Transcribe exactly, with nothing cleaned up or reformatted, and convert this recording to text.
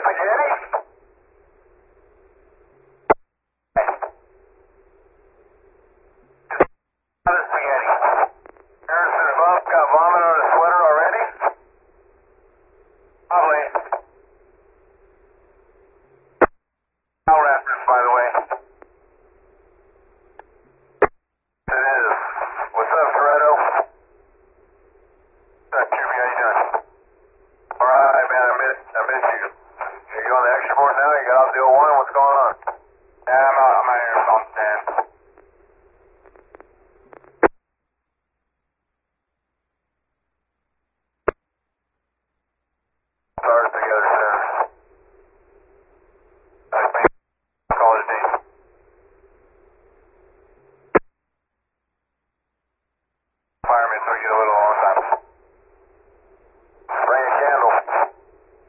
spaghetti? Other spaghetti. Harrison Buff got vomit on his sweater already? Probably. Cow raptors, by the way. It is. What's up, Toretto? What's up, Jimmy? How you doing? Alright, man, I miss, I miss you. You on the extra board now? You got off the old one? What's going on? Yeah, I'm out, I'm out here on stand. Stars together, sir. Nice meeting you. Call it a day. Fireman, so we get a little on time.